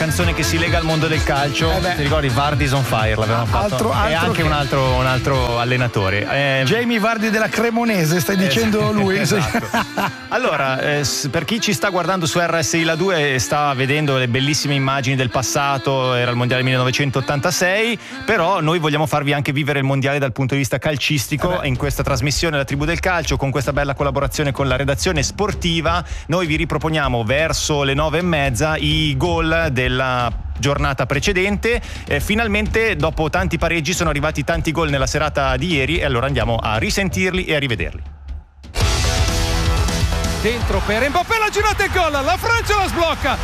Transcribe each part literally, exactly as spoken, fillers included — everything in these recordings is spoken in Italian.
canzone che si lega al mondo del calcio. Eh Ti ricordi Vardy's on Fire? L'avevamo fatto. Altro, altro e anche che... un, altro, un altro allenatore. Eh, Jamie Vardy della Cremonese, stai dicendo lui? Esatto. Allora, eh, per chi ci sta guardando su R S I La due e sta vedendo le bellissime immagini del passato, era il mondiale millenovecentottantasei, però noi vogliamo farvi anche vivere il mondiale dal punto di vista calcistico. Eh in questa trasmissione La Tribù del Calcio, con questa bella collaborazione con la redazione sportiva, noi vi riproponiamo verso le nove e mezza i gol della giornata precedente. Eh, finalmente dopo tanti pareggi sono arrivati tanti gol nella serata di ieri e allora andiamo a risentirli e a rivederli. Dentro per Mbappé, la girata e gol, la Francia la sblocca.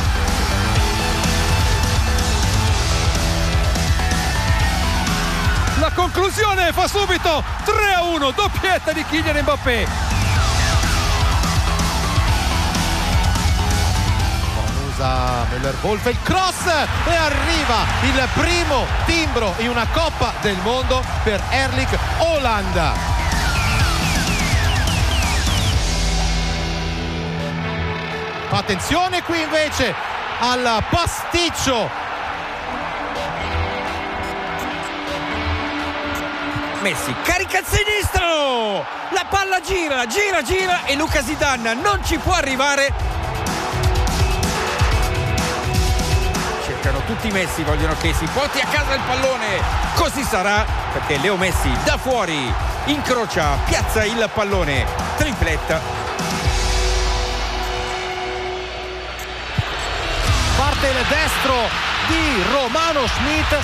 La conclusione fa subito tre a uno, doppietta di Kylian Mbappé. Usa Müller-Wolf, il cross e arriva il primo timbro in una Coppa del Mondo per Erling Haaland. Attenzione qui invece al pasticcio. Messi carica il sinistro, la palla gira, gira, gira e Luca Zidane non ci può arrivare. Cercano tutti i Messi, vogliono che si porti a casa il pallone. Così sarà, perché Leo Messi da fuori incrocia, piazza il pallone, tripletta. Parte il destro di Romano Schmidt.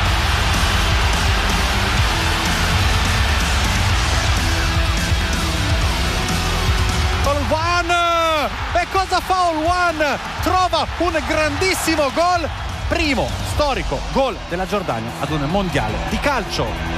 Olwan, e cosa fa Olwan? Trova un grandissimo gol, primo storico gol della Giordania ad un mondiale di calcio.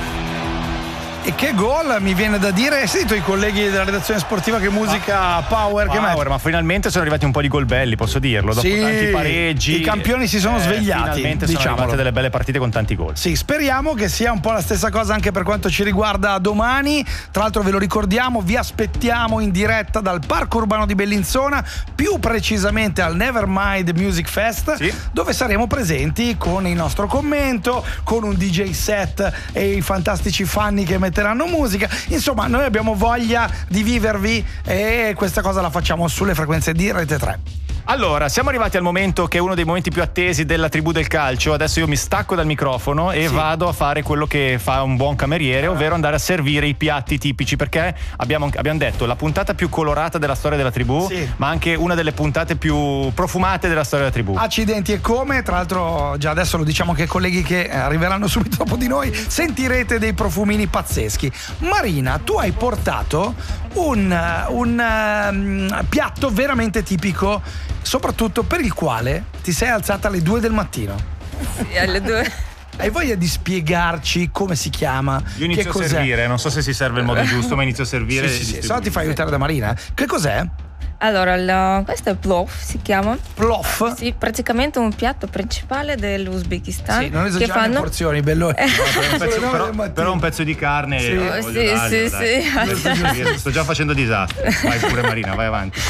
E che gol, mi viene da dire. Hai sentito i colleghi della redazione sportiva che musica ah, power, power che mette? Ma finalmente sono arrivati un po' di gol belli, posso dirlo, dopo sì, tanti pareggi i campioni si sono eh, svegliati, finalmente diciamolo. sono arrivate delle belle partite con tanti gol. Sì, speriamo che sia un po' la stessa cosa anche per quanto ci riguarda domani. Tra l'altro ve lo ricordiamo, vi aspettiamo in diretta dal Parco Urbano di Bellinzona, più precisamente al Nevermind Music Fest, sì, dove saremo presenti con il nostro commento, con un D J set e i fantastici Fanni che metteranno musica. Insomma, noi abbiamo voglia di vivervi e questa cosa la facciamo sulle frequenze di Rete tre. Allora, siamo arrivati al momento che è uno dei momenti più attesi della Tribù del Calcio. Adesso io mi stacco dal microfono e sì, vado a fare quello che fa un buon cameriere, ovvero andare a servire i piatti tipici, perché abbiamo, abbiamo detto la puntata più colorata della storia della Tribù, sì, ma anche una delle puntate più profumate della storia della Tribù. Accidenti e come, tra l'altro già adesso lo diciamo che i colleghi che arriveranno subito dopo di noi sentirete dei profumini pazzeschi. Marina, tu hai portato un, un um, piatto veramente tipico, soprattutto per il quale ti sei alzata alle due del mattino. Sì, alle due. Hai voglia di spiegarci come si chiama? Io inizio che a cos'è? servire, non so se si serve il modo giusto, ma inizio a servire. Sì, sì, sì. Se no ti fai aiutare da Marina. Che cos'è? Allora, la, questo è plov, si chiama. Plov? Sì, praticamente un piatto principale dell'Uzbekistan. Sì, non esageriamo che fanno... le porzioni, bello. No, però, un pezzo, però un pezzo di carne. Sì, eh, sì, darglielo, sì, sì. Sto già facendo disastro. Vai pure Marina, vai avanti.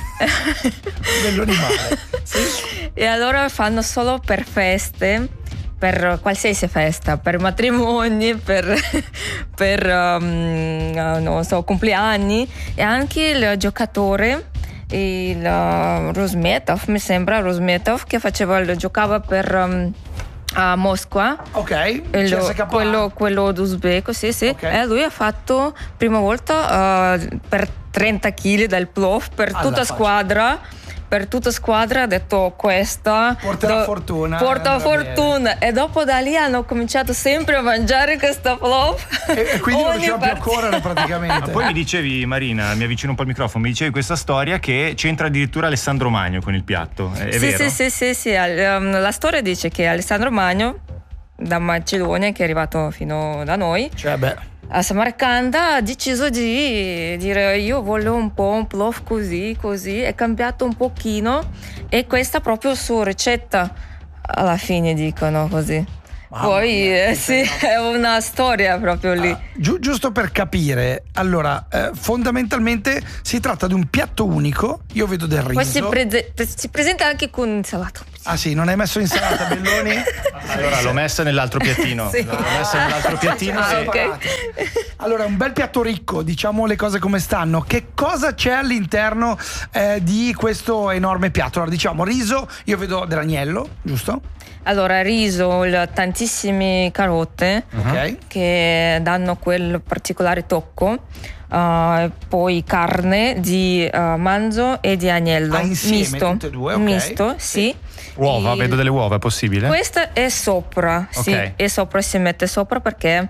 Bello animale. Sì. E allora fanno solo per feste, per qualsiasi festa, per matrimoni, per, per um, non so, compleanni, e anche il giocatore, il uh, Rozmetov, mi sembra Rozmetov, che faceva, giocava per um, a Mosca, ok, il, quello, quello d'Uzbeko, sì, sì. Okay. E lui ha fatto prima volta uh, per trenta chili del plov per Alla tutta faccia. squadra. Per tutta squadra ha detto questa porterà do, fortuna. Porta fortuna. Bene. E dopo da lì hanno cominciato sempre a mangiare questa plov. E, e quindi non riusciva più a correre praticamente. Ma poi mi dicevi, Marina, mi avvicino un po' al microfono, mi dicevi questa storia che c'entra addirittura Alessandro Magno con il piatto. È, è sì, vero? Sì, sì, sì, sì. La storia dice che Alessandro Magno, da Macedonia, che è arrivato fino da noi, cioè, beh. a Samarcanda, ha deciso di dire io voglio un po' un plov così, così, è cambiato un pochino, e questa proprio su ricetta alla fine dicono così. Mamma Poi mia, eh, sì, è una storia proprio lì. Ah, gi- giusto per capire, allora eh, fondamentalmente si tratta di un piatto unico. Io vedo del riso. Poi si, pre- si presenta anche con insalato. Ah sì, non hai messo insalata, Belloni? Allora l'ho messa nell'altro piattino. Sì. L'ho messa nell'altro piattino. Ah, e- ok. Allora, un bel piatto ricco, diciamo le cose come stanno. Che cosa c'è all'interno eh, di questo enorme piatto? Allora, diciamo riso, io vedo dell'agnello, giusto? Allora, riso, il- tantissime carote Ok. che danno quel particolare tocco. Uh, poi carne di uh, manzo e di agnello Ah, insieme, misto. tutte e due, ok. Misto, sì. Uova, E- vedo delle uova, è possibile? Questa è sopra, sì, Ok. è sopra, si mette sopra perché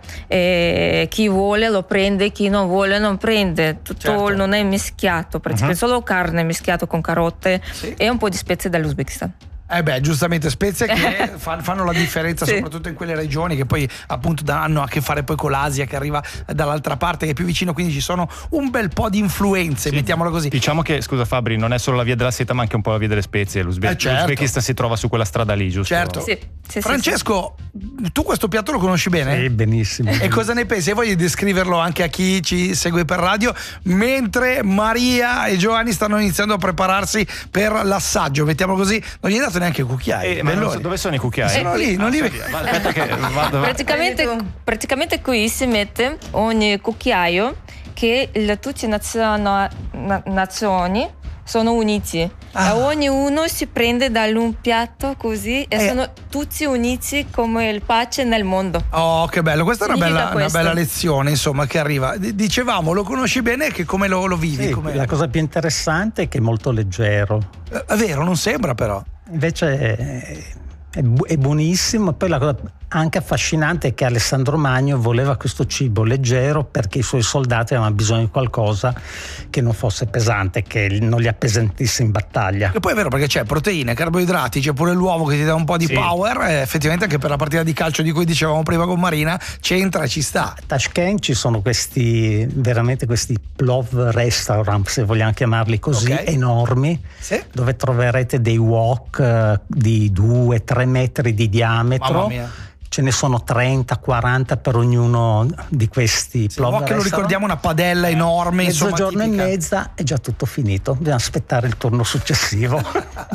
eh, chi vuole lo prende, chi non vuole non prende, tutto Certo. non è mischiato, praticamente solo carne mischiato con carote Sì. e un po' di spezie dall'Uzbekistan. Eh beh, giustamente spezie che fan- fanno la differenza, Sì. soprattutto in quelle regioni che poi appunto da- hanno a che fare poi con l'Asia che arriva dall'altra parte, che è più vicino, quindi ci sono un bel po' di influenze, Sì. mettiamolo così. Diciamo che, scusa Fabri, non è solo la via della seta, ma anche un po' la via delle spezie. L'Uzbe- Eh, certo. L'Uzbekistan si trova su quella strada lì, giusto? Certo. Sì, sì, sì, Francesco, tu questo piatto lo conosci bene? Sì, benissimo. E cosa ne pensi? E voglio descriverlo anche a chi ci segue per radio, mentre Maria e Giovanni stanno iniziando a prepararsi per l'assaggio, mettiamo così, non gli hai dato neanche cucchiai. Eh, ma non Belloni. so, dove sono i cucchiai? Sono lì, non li Ah, vedi. ma aspetta che vado. Praticamente, praticamente qui si mette ogni cucchiaio che il- tutte le nazio- na- nazioni sono uniti Ah. e ognuno si prende da un piatto così e Eh. sono tutti uniti come il pace nel mondo. Oh, che bello, questa è una Significa bella, una questo. bella lezione, insomma, che arriva. D- Dicevamo, lo conosci bene, che come lo, lo vivi? Sì, Come- la cosa più interessante è che è molto leggero. Eh, È vero, non sembra però. Invece è, è bu- è buonissimo. Poi la cosa anche affascinante è che Alessandro Magno voleva questo cibo leggero perché i suoi soldati avevano bisogno di qualcosa che non fosse pesante, che non li appesantisse in battaglia. E poi è vero perché c'è proteine, carboidrati, c'è pure l'uovo che ti dà un po' di Sì. power. E effettivamente anche per la partita di calcio di cui dicevamo prima con Marina, c'entra, ci sta. A Tashkent ci sono questi veramente questi plov restaurant, se vogliamo chiamarli così, Ok. enormi, Sì. dove troverete dei wok eh, di due tre metri di diametro. Mamma mia. Ce ne sono trenta quaranta per ognuno di questi Sì, plov che lo restaurant. ricordiamo, una padella enorme, insomma, Mezzogiorno e tipica. mezza è già tutto finito, bisogna aspettare il turno successivo.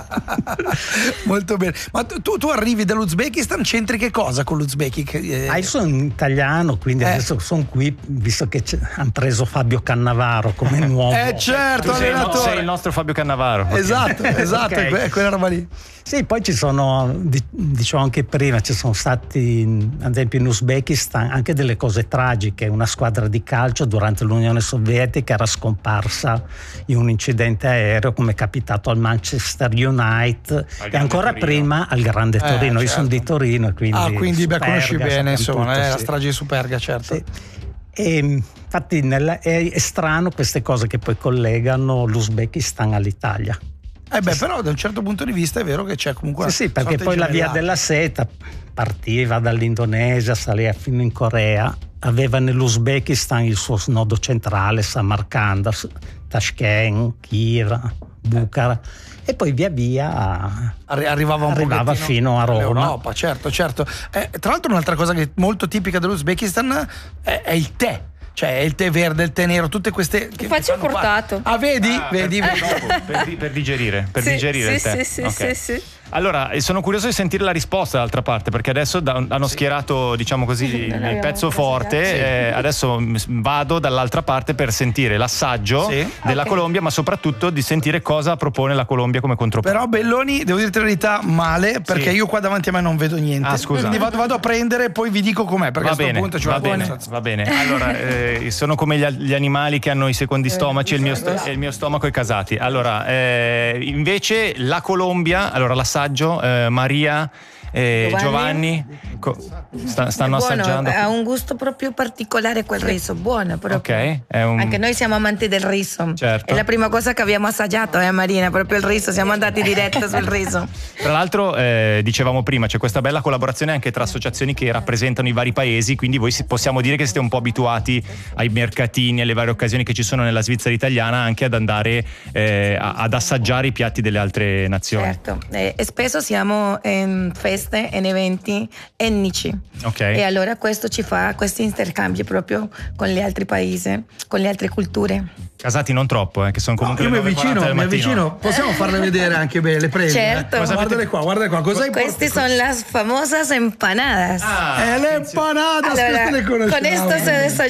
Molto bene. Ma tu, tu- tu arrivi dall'Uzbekistan, c'entri che cosa con l'Uzbekistan? Eh, Ah, io sono italiano, quindi Eh. adesso sono qui, visto che hanno preso Fabio Cannavaro come nuovo. eh, certo, Tu sei, il no- allenatore. sei il nostro Fabio Cannavaro. ok. Esatto, esatto, Ok. è que- è quella roba lì. Sì, poi ci sono, di- dicevo anche prima, ci sono stati, ad esempio in Uzbekistan, anche delle cose tragiche. Una squadra di calcio durante l'Unione Sovietica era scomparsa in un incidente aereo, come è capitato al Manchester United Al e Grande ancora Torino. prima al Grande Torino. Io certo. sono di Torino, quindi Ah, quindi beh, Superga, conosci bene, sappiamo insomma, tutto, eh, la sì. strage di Superga, certo. Sì. E, infatti nella- è, è strano queste cose che poi collegano l'Uzbekistan all'Italia. Eh beh, però da un certo punto di vista è vero che c'è comunque Sì, sì, una perché sorta poi di la via gemellata. della seta partiva dall'Indonesia, saliva fino in Corea, aveva nell'Uzbekistan il suo snodo centrale, Samarkand, Tashkent, Kiev, Bukhara, e poi via via Arri- arrivava un arrivava pochettino fino a Roma. all'Europa, certo, certo. Eh, tra l'altro un'altra cosa che è molto tipica dell'Uzbekistan è, è il tè. Cioè il tè verde, il tè nero, tutte queste che faccio fanno parte- portato. Ah, vedi? Ah, vedi, per, vedi. dopo, per, di- per digerire, per Sì, digerire sì, il tè. sì, sì, Ok. sì, sì. Allora, eh, sono curioso di sentire la risposta dall'altra parte, perché adesso da- hanno schierato, diciamo così, il l'abbiamo pezzo preso forte. già. eh, adesso m- vado dall'altra parte per sentire l'assaggio Sì. della Ok. Colombia, ma soprattutto di sentire cosa propone la Colombia come controparto. Però Belloni, devo dirti la verità, male, perché Sì. io qua davanti a me non vedo niente. Ah, scusa. Quindi vado, vado a prendere e poi vi dico com'è, perché Va a sto bene, punto ci va vuole bene, buono. va bene. Allora, eh, sono come gli, gli animali che hanno i secondi stomaci e il mio, sto- e il mio stomaco è casati. Allora, eh, invece la Colombia, allora l'assaggio, eh, Maria, eh, Giovanni? Giovanni, co- sta- stanno Buono, assaggiando. ha un gusto proprio particolare quel riso, buono proprio. Ok, è un... Anche noi siamo amanti del riso. Certo. È la prima cosa che abbiamo assaggiato, eh Marina, proprio il riso, siamo andati diretto sul riso. Tra l'altro, eh, dicevamo prima, c'è questa bella collaborazione anche tra associazioni che rappresentano i vari paesi, quindi voi si- possiamo dire che siete un po' abituati ai mercatini, alle varie occasioni che ci sono nella Svizzera italiana, anche ad andare eh, a- ad assaggiare i piatti delle altre nazioni. Certo, eh, e spesso siamo in feste, in eventi e etnici. Ok. E allora questo ci fa questi intercambi proprio con gli altri paesi, con le altre culture. Casati non troppo, eh, che sono comunque Io mi le nove e quaranta avvicino, del mi mattino. avvicino. Possiamo farle vedere anche bene, le prende? Certo. Eh? Guardale qua, guardale qua. Cosa hai Queste son las famosas empanadas. Ah, Eh, le empanadas, Allora, queste le con conosciamo. esto se